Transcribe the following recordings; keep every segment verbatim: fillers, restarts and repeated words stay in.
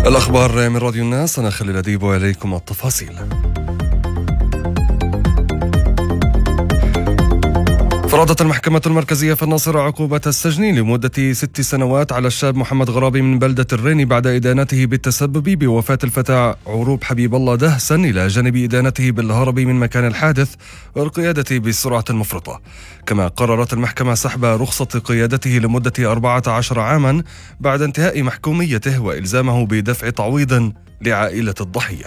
الأخبار من راديو الناس، أنا خالد الأديب وإليكم التفاصيل. فرضت المحكمة المركزية في الناصرة عقوبة السجن لمدة ست سنوات على الشاب محمد غرابي من بلدة الريني بعد إدانته بالتسبب بوفاة الفتى عروب حبيب الله دهسن، إلى جانب إدانته بالهرب من مكان الحادث والقيادة بسرعة مفرطة. كما قررت المحكمة سحب رخصة قيادته لمدة أربعة عشر عاما بعد انتهاء محكوميته، وإلزامه بدفع تعويض لعائلة الضحية.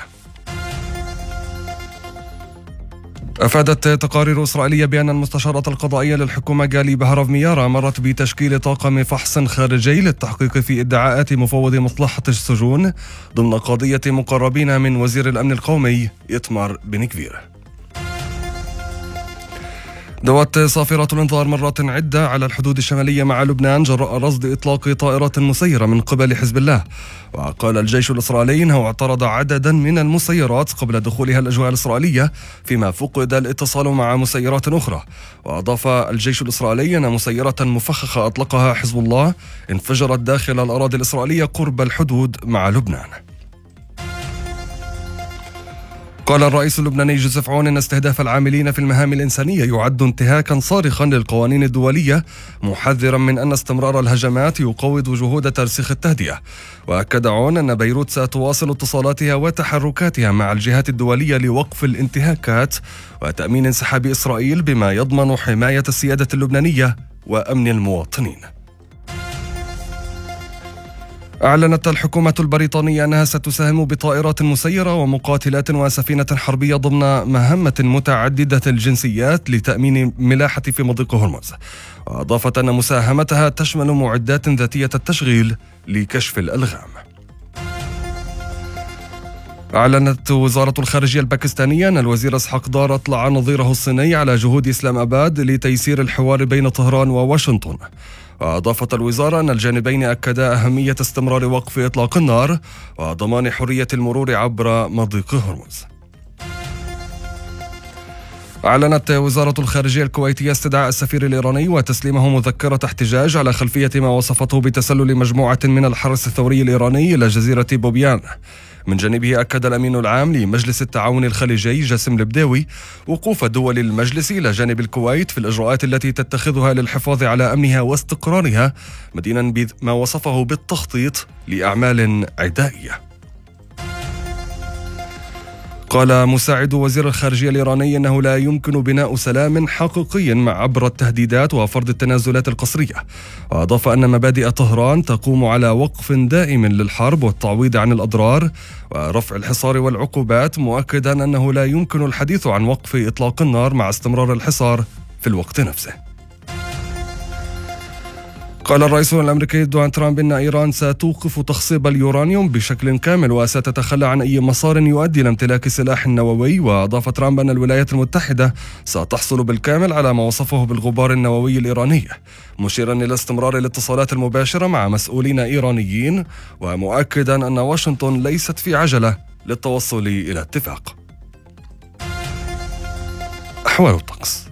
أفادت تقارير إسرائيلية بأن المستشارة القضائية للحكومة جالي بهرف ميارا مرت بتشكيل طاقم فحص خارجي للتحقيق في ادعاءات مفوض مصلحة السجون ضمن قضية مقربين من وزير الأمن القومي إتمار بن كفير. دوت صافرة الانذار مرات عدة على الحدود الشمالية مع لبنان جراء رصد إطلاق طائرات مسيرة من قبل حزب الله. وقال الجيش الإسرائيلي أنه اعترض عددا من المسيرات قبل دخولها الأجواء الإسرائيلية، فيما فقد الاتصال مع مسيرات أخرى. وأضاف الجيش الإسرائيلي أن مسيرة مفخخة أطلقها حزب الله انفجرت داخل الأراضي الإسرائيلية قرب الحدود مع لبنان. قال الرئيس اللبناني جوزيف عون أن استهداف العاملين في المهام الإنسانية يعد انتهاكا صارخا للقوانين الدولية، محذرا من أن استمرار الهجمات يقوض جهود ترسيخ التهدئة. وأكد عون أن بيروت ستواصل اتصالاتها وتحركاتها مع الجهات الدولية لوقف الانتهاكات وتأمين انسحاب إسرائيل بما يضمن حماية السيادة اللبنانية وأمن المواطنين. أعلنت الحكومة البريطانية أنها ستساهم بطائرات مسيرة ومقاتلات وسفينة حربية ضمن مهمة متعددة الجنسيات لتأمين ملاحة في مضيق هرمز. وأضافت أن مساهمتها تشمل معدات ذاتية التشغيل لكشف الألغام. أعلنت وزارة الخارجية الباكستانية أن الوزير إسحاق دار اطلع نظيره الصيني على جهود إسلام آباد لتيسير الحوار بين طهران وواشنطن. وأضافت الوزارة أن الجانبين أكدا أهمية استمرار وقف إطلاق النار وضمان حرية المرور عبر مضيق هرمز. أعلنت وزارة الخارجية الكويتية استدعاء السفير الإيراني وتسليمه مذكرة احتجاج على خلفية ما وصفته بتسلل مجموعة من الحرس الثوري الإيراني إلى جزيرة بوبيان. من جانبه أكد الأمين العام لمجلس التعاون الخليجي جاسم البداوي وقوف دول المجلس إلى جانب الكويت في الإجراءات التي تتخذها للحفاظ على أمنها واستقرارها، مدينا بما وصفه بالتخطيط لأعمال عدائية. قال مساعد وزير الخارجية الإيراني أنه لا يمكن بناء سلام حقيقي مع عبر التهديدات وفرض التنازلات القسرية. وأضاف أن مبادئ طهران تقوم على وقف دائم للحرب والتعويض عن الأضرار ورفع الحصار والعقوبات، مؤكدا أنه لا يمكن الحديث عن وقف إطلاق النار مع استمرار الحصار في الوقت نفسه. قال الرئيس الأمريكي دونالد ترامب إن إيران ستوقف تخصيب اليورانيوم بشكل كامل وستتخلى عن أي مسار يؤدي إلى امتلاك سلاح نووي. وأضاف ترامب أن الولايات المتحدة ستحصل بالكامل على ما وصفه بالغبار النووي الإيراني، مشيرا إلى استمرار الاتصالات المباشرة مع مسؤولين إيرانيين، ومؤكدا أن واشنطن ليست في عجلة للتوصل إلى اتفاق. أحوال الطقس.